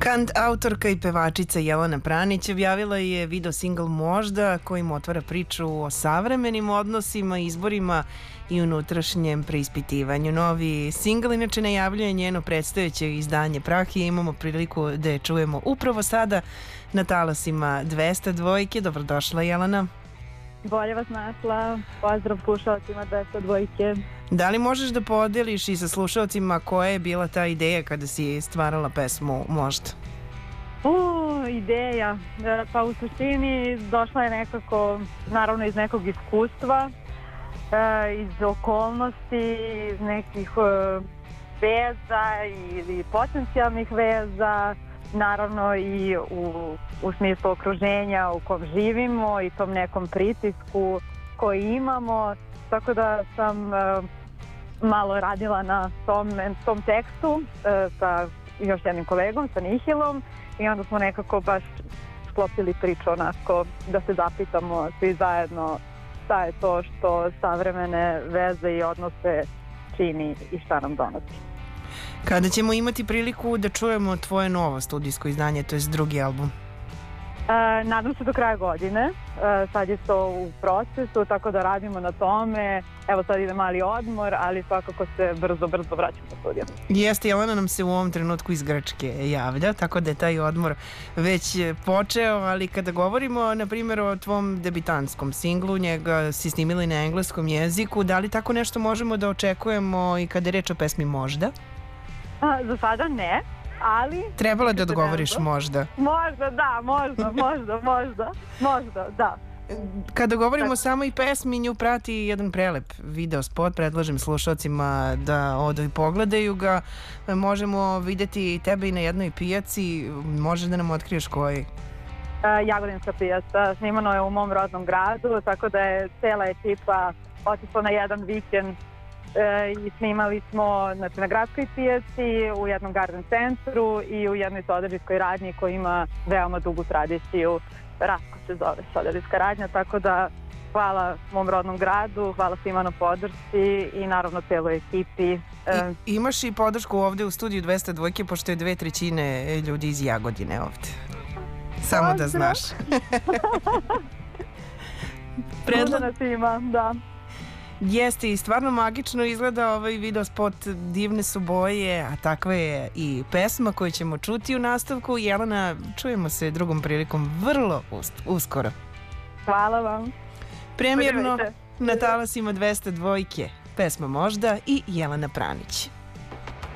Autorka i pevačica Jelena Pranić objavila je video singl Možda, kojim otvara priču o savremenim odnosima, izborima i unutrašnjem preispitivanju. Novi singl inače najavljuje njeno predstojeće izdanje Prah i imamo priliku da je čujemo upravo sada na talasima 202. Dobrodošla, Jelena. Bolje vas našla. Pozdrav slušalcima 202. Da li možeš da podeliš i sa slušalcima koja je bila ta ideja kada si stvarala pesmu Možda? Ideja. Pa u suštini došla je nekako, naravno iz nekog iskustva, iz okolnosti, iz nekih veza ili potencijalnih veza, naravno i u smislu okruženja u kom živimo i tom nekom pritisku koji imamo, tako da sam malo radila na tom tekstu sa još jednim kolegom, sa Nihilom, i onda smo nekako baš sklopili priču onako da se zapitamo svi zajedno šta je to što savremene veze i odnose čini i šta nam donosi. Kada ćemo imati priliku da čujemo tvoje novo studijsko izdanje, to je drugi album? Nadam se do kraja godine. Sad je to u procesu, tako da radimo na tome. Evo sad ide mali odmor, ali svakako se brzo vraćamo na studiju. Jeste, Jelena nam se u ovom trenutku iz Grčke javlja, tako da je taj odmor već počeo, ali kada govorimo, na primjer, o tvom debitantskom singlu, njega si snimila i na engleskom jeziku, da li tako nešto možemo da očekujemo i kada je reč o pesmi Možda? Za sada ne, ali... Trebalo je da odgovoriš možda. Možda, da, možda, da. Kada govorimo o samoj pesmi, nju prati jedan prelep video spot, predlažem slušalcima da odu i pogledaju ga. Možemo videti tebe i na jednoj pijaci, možeš da nam otkriješ koji? Jagodinska pijaca, snimano je u mom rodnom gradu, tako da je cela ekipa otišla na jedan vikend i snimali smo na gradskoj pijaci, u jednom garden centru i u jednoj soderijskoj radnji koja ima veoma dugu tradiciju. Rasko se zove soderijska radnja, tako da hvala mom rodnom gradu, hvala svima na podršci i naravno celoj ekipi. Imaš i podršku ovde u studiju 202, pošto je 2/3 ljudi iz Jagodine ovde. Samo da znaš. Predlog ima, da. Jeste, i stvarno magično izgleda ovaj video spot, divne su boje, a takva je i pesma koju ćemo čuti u nastavku. Jelena, čujemo se drugom prilikom vrlo uskoro. Hvala vam. Premijerno na talasima 202, pesma Možda i Jelena Pranić.